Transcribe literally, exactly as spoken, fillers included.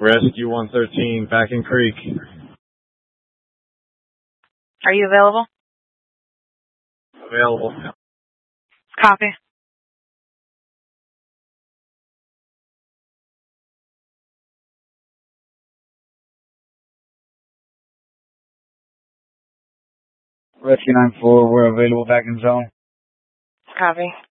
Rescue one thirteen, Packing Creek. Are you available? Available. Copy. Rescue nine four, we're available back in zone. Copy.